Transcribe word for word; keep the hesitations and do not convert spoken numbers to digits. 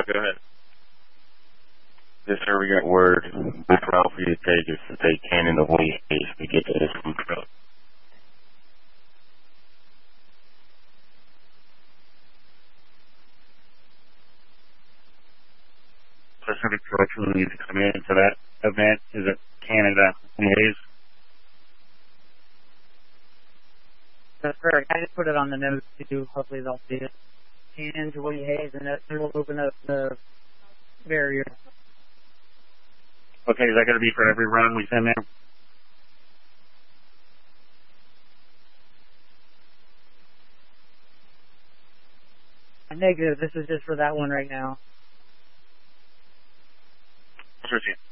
go ahead. Yes, sir, we got word. Which route for you to take is to take ten in the Willie Hayes to get to this food truck. Pacific truck who needs to come in for that event is it Canada Willie Hayes? That's correct. I just put it on the notes too. Hopefully they'll see it. And to Willie Hayes, and then we'll open up the barrier. Okay, is that going to be for every run we send there? Negative. This is just for that one right now. Sure,